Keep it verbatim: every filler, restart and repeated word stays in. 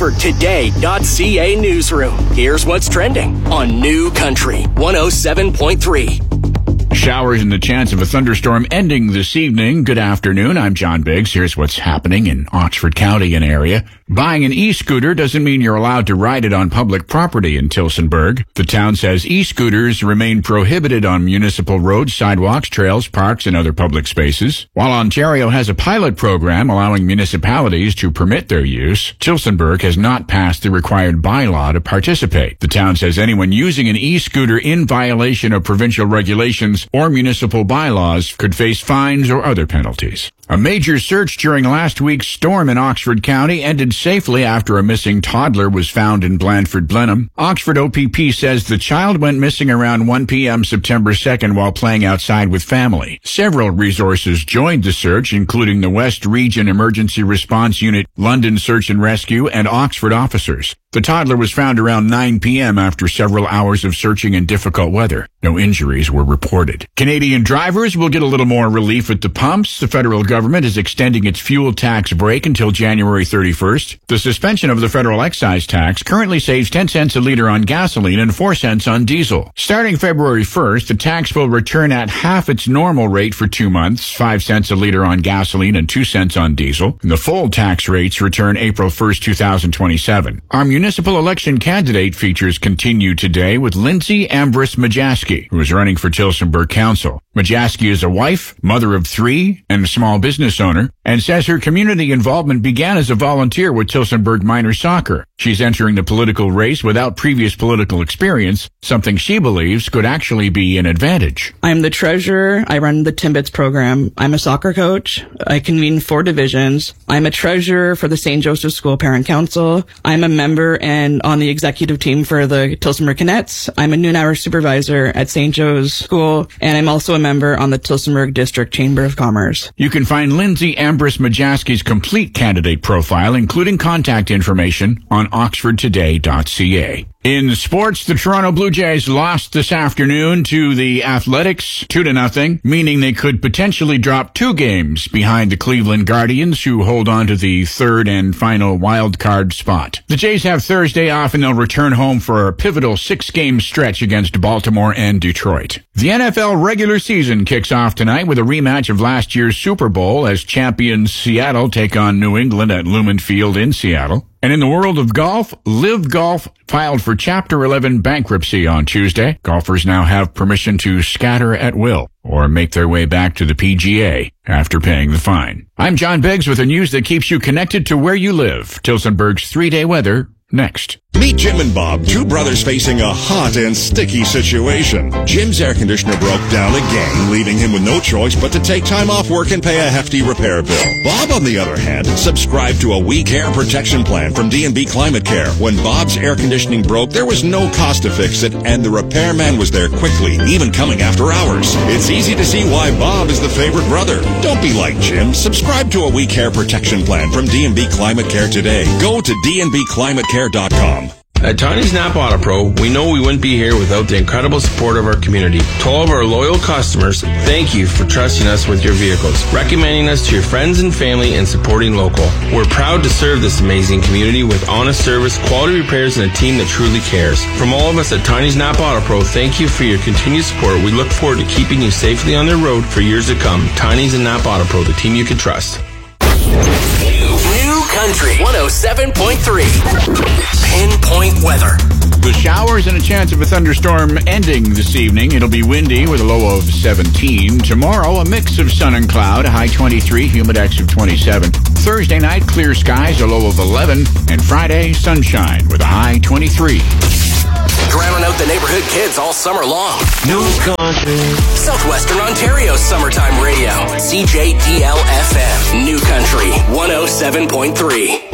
Oxford Today dot C A newsroom. Here's what's trending on New Country one oh seven point three. Showers and the chance of a thunderstorm ending this evening. Good afternoon. I'm John Biggs. Here's what's happening in Oxford County and area. Buying an e-scooter doesn't mean you're allowed to ride it on public property in Tillsonburg. The town says e-scooters remain prohibited on municipal roads, sidewalks, trails, parks, and other public spaces. While Ontario has a pilot program allowing municipalities to permit their use, Tillsonburg has not passed the required bylaw to participate. The town says anyone using an e-scooter in violation of provincial regulations or municipal bylaws could face fines or other penalties. A major search during last week's storm in Oxford County ended safely after a missing toddler was found in Blandford Blenheim. Oxford O P P says the child went missing around one p.m. September second while playing outside with family. Several resources joined the search, including the West Region Emergency Response Unit, London Search and Rescue, and Oxford officers. The toddler was found around nine p.m. after several hours of searching in difficult weather. No injuries were reported. Canadian drivers will get a little more relief at the pumps. The federal government is extending its fuel tax break until January thirty-first. The suspension of the federal excise tax currently saves ten cents a liter on gasoline and four cents on diesel. Starting February first, the tax will return at half its normal rate for two months, five cents a liter on gasoline and two cents on diesel. And the full tax rates return April first, two thousand twenty-seven. Our municipal election candidate features continue today with Lindsay Ambrose Majaski, who is running for Tillsonburg Council. Majaski is a wife, mother of three, and a small business owner, and says her community involvement began as a volunteer with Tillsonburg Minor Soccer. She's entering the political race without previous political experience, something she believes could actually be an advantage. I'm the treasurer. I run the Timbits program. I'm a soccer coach. I convene four divisions. I'm a treasurer for the Saint Joseph School Parent Council. I'm a member and on the executive team for the Tillsonburg Cadets. I'm a noon hour supervisor at Saint Joe's School, and I'm also a member on the Tillsonburg District Chamber of Commerce. You can find Lindsay Ambrose Majaski's complete candidate profile, including contact information, on Oxford Today dot C A. In sports, the Toronto Blue Jays lost this afternoon to the Athletics two to nothing, meaning they could potentially drop two games behind the Cleveland Guardians, who hold on to the third and final wild card spot. The Jays have Thursday off and they'll return home for a pivotal six-game stretch against Baltimore and Detroit. The N F L regular season kicks off tonight with a rematch of last year's Super Bowl as champions Seattle take on New England at Lumen Field in Seattle. And in the world of golf, Live Golf filed for Chapter eleven bankruptcy on Tuesday. Golfers now have permission to scatter at will or make their way back to the P G A after paying the fine. I'm John Biggs with the news that keeps you connected to where you live. Tillsonburg's three-day weather next. Meet Jim and Bob, two brothers facing a hot and sticky situation. Jim's air conditioner broke down again, leaving him with no choice but to take time off work and pay a hefty repair bill. Bob, on the other hand, subscribed to a We Care protection plan from D and B Climate Care. When Bob's air conditioning broke, there was no cost to fix it, and the repairman was there quickly, even coming after hours. It's easy to see why Bob is the favorite brother. Don't be like Jim. Subscribe to a We Care protection plan from D and B Climate Care today. Go to D and B climate care dot com. At Tiny's Napa Auto Pro, we know we wouldn't be here without the incredible support of our community. To all of our loyal customers, thank you for trusting us with your vehicles, recommending us to your friends and family, and supporting local. We're proud to serve this amazing community with honest service, quality repairs, and a team that truly cares. From all of us at Tiny's Napa Auto Pro, thank you for your continued support. We look forward to keeping you safely on the road for years to come. Tiny's and Napa Auto Pro, the team you can trust. New Country one oh seven point three. Pinpoint weather. The showers and a chance of a thunderstorm ending this evening. It'll be windy with a low of seventeen. Tomorrow, a mix of sun and cloud, a high twenty-three, humidex of twenty-seven. Thursday night, clear skies, a low of eleven. And Friday, sunshine with a high twenty-three. Drowning out the neighborhood kids all summer long. New Country. Southwestern Ontario's summertime radio. C J D L F M. New Country one oh seven point three.